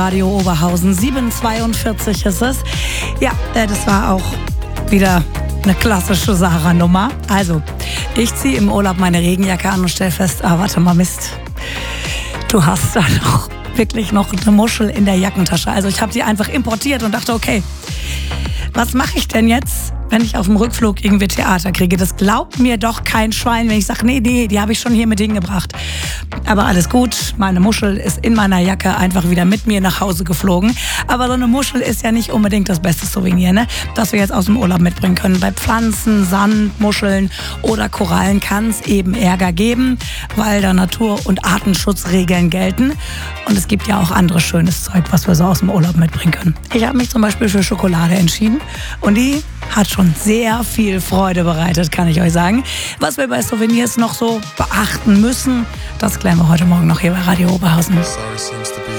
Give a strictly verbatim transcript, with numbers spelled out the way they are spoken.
Radio Oberhausen, sieben Uhr zweiundvierzig ist es. Ja, das war auch wieder eine klassische Sarah-Nummer. Also, ich ziehe im Urlaub meine Regenjacke an und stelle fest, ah, warte mal, Mist. Du hast da noch wirklich noch eine Muschel in der Jackentasche. Also ich habe sie einfach importiert und dachte, okay, was mache ich denn jetzt, wenn ich auf dem Rückflug irgendwie Theater kriege? Das glaubt mir doch kein Schwein, wenn ich sage, nee, nee, die habe ich schon hier mit hingebracht. Aber alles gut, meine Muschel ist in meiner Jacke einfach wieder mit mir nach Hause geflogen. Aber so eine Muschel ist ja nicht unbedingt das beste Souvenir, ne? Das wir jetzt aus dem Urlaub mitbringen können. Bei Pflanzen, Sand, Muscheln oder Korallen kann es eben Ärger geben, weil da Natur- und Artenschutzregeln gelten. Und es gibt ja auch anderes schönes Zeug, was wir so aus dem Urlaub mitbringen können. Ich habe mich zum Beispiel für Schokolade entschieden und die hat schon sehr viel Freude bereitet, kann ich euch sagen. Was wir bei Souvenirs noch so beachten müssen, das klären wir heute Morgen noch hier bei Radio Oberhausen.